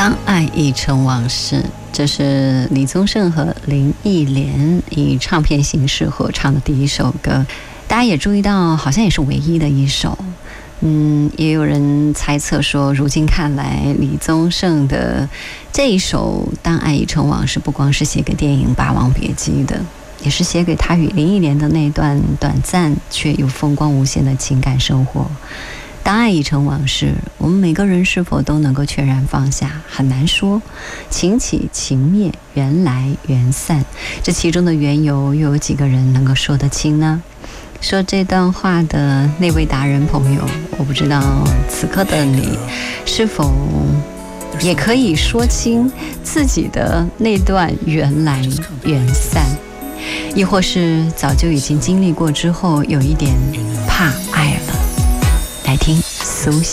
当爱已成往事，这是李宗盛和林忆莲以唱片形式合唱的第一首歌。大家也注意到，好像也是唯一的一首。也有人猜测说，如今看来，李宗盛的这一首《当爱已成往事》不光是写给电影《霸王别姬》的，也是写给他与林忆莲的那段短暂却又风光无限的情感生活。当爱已成往事，我们每个人是否都能够全然放下，很难说。情起情灭，缘来缘散，这其中的缘由，又有几个人能够说得清呢？说这段话的那位达人朋友，我不知道此刻的你是否也可以说清自己的那段缘来缘散，亦或是早就已经经历过之后，有一点怕爱了。来听苏醒。